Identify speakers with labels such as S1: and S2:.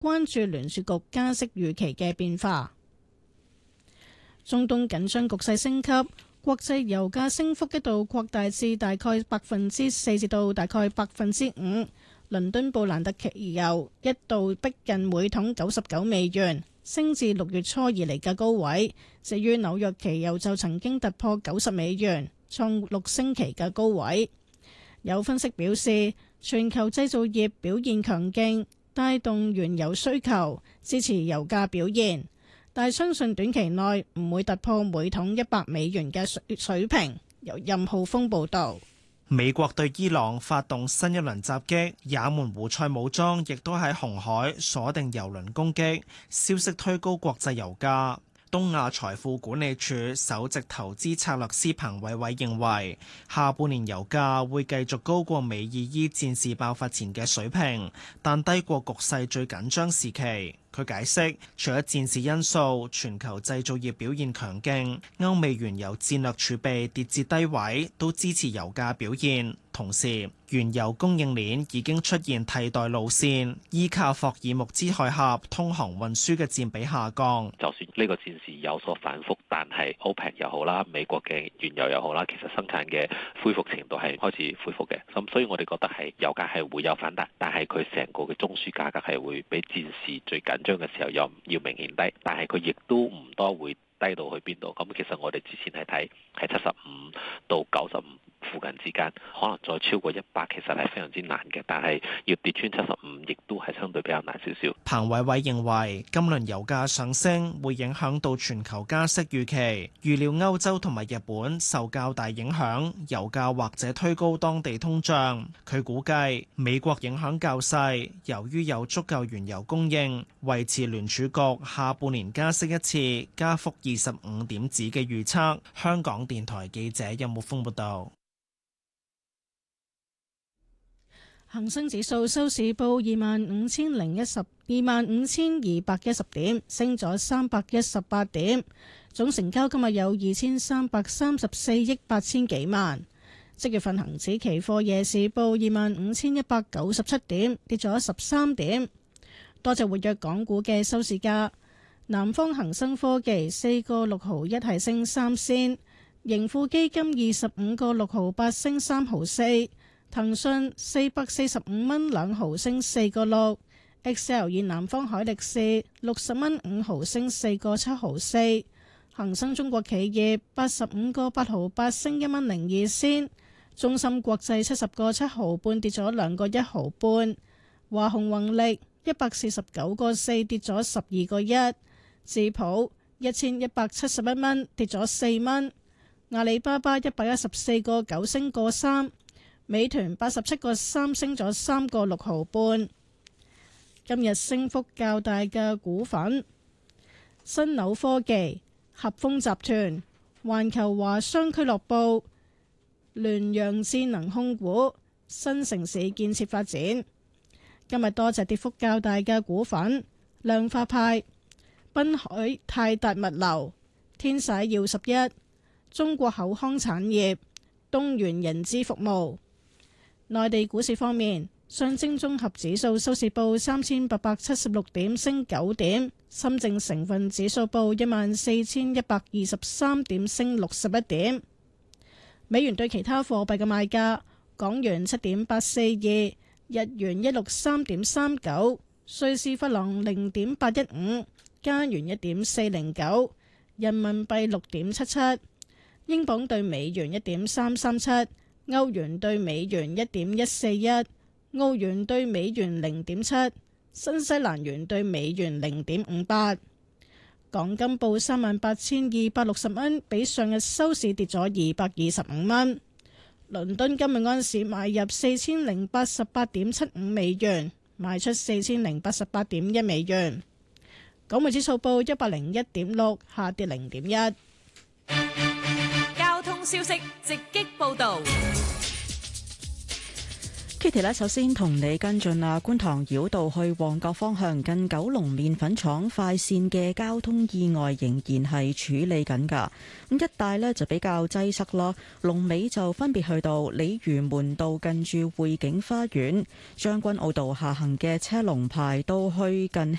S1: 關注聯儲局加息預期嘅變化。中東緊張局勢升級，國際油價升幅一度擴大至大概4%至到大概5%。倫敦布蘭特期油一度逼近每桶$99，升至6月初以嚟嘅高位。至於紐約期油就曾經突破$90，創6星期嘅高位。有分析表示，全球製造業表現強勁，帶動原油需求，支持油價表現。但相信短期內唔會突破每桶$100嘅水平。由任浩峰報導。
S2: 美國對伊朗發動新一輪襲擊，也門胡塞武裝亦都喺紅海鎖定油輪攻擊，消息推高國際油價。東亞財富管理處首席投資策略師彭偉偉認為，下半年油價會繼續高過美伊伊戰事爆發前嘅水平，但低過局勢最緊張時期。佢解釋，除咗戰事因素，全球製造業表現強勁，歐美原油戰略儲備跌至低位，都支持油價表現。同時，原油供應鏈已經出現替代路線，依靠霍爾木茲海峽通航運輸嘅佔比下降。
S3: 就算呢個戰事有所反覆，但係 OPEC 又好啦，美國嘅原油又好啦，其實生產嘅恢復程度係開始恢復嘅。咁所以我哋覺得係油價係會有反彈，但係佢成個嘅中樞價格係會比戰事最緊張嘅時候要明顯低，但係佢亦都唔多會低到去邊度。咁其實我哋之前係睇係75到95附近之間，可能再超過100，其實係非常之難嘅。但係要跌穿75，亦都係相對比較難少少。
S2: 彭偉偉認為，今輪油價上升會影響到全球加息預期，預料歐洲同埋日本受較大影響，油價或者推高當地通脹。佢估計美國影響較細，由於有足夠原油供應，維持聯儲局下半年加息一次，加幅25點子嘅預測。香港電台記者任木峰報道。
S1: 恒生指數收市報25,210點，升咗318點。總成交今日有2334億8千幾萬。即月份恒指期貨夜市報25,197點，跌咗13點。多隻活躍港股嘅收市價，南方恒生科技4個6毫1係升3仙，盈富基金25個6毫8升3毫4。騰訊445蚊2毫升4個6 ，XL 以南方海力士60蚊5毫升4個7毫4，恒生中國企業85個8毫8升1蚊02仙，中芯國際70個7毫半跌咗2個1毫半，華虹宏力149個4跌咗12個1，智普1171蚊跌咗4蚊，阿里巴巴114個9升個3。美團87個3升咗3個6毫半。今日升幅較大嘅股份：新紐科技、合豐集團、環球華商俱樂部、聯陽智能控股、新城市建設發展。今日多隻跌幅較大嘅股份：量化派、濱海泰達物流、天璽耀11、中國口腔產業、東元人資服務。內地股市方面，上證綜合指數收市報3876點，升9點；深證成分指數報14123點，升61點。美元對其他貨幣嘅賣價：港元7.842，日元163.39，瑞士法郎0.815，加元1.409，人民幣6.77，英鎊對美元1.337。歐元對美元1.141，澳元對美元0.7，新西蘭元對美元0.58。港金報38,260蚊，比上日收市跌咗225蚊。倫敦今日安市買入4088.75美元，賣出4088.1美元。港匯指數報101.6，下跌0.1。
S4: 交通消息直擊報道。 Kitty 呢，首先同你跟進啊，觀塘繞道去旺角方向近九龍麵粉廠快線嘅交通意外仍然係處理緊㗎。咁一帶呢就比較擠塞咯，龍尾就分別去到鯉魚門道近住匯景花園，將軍澳道下行嘅車龍排到去近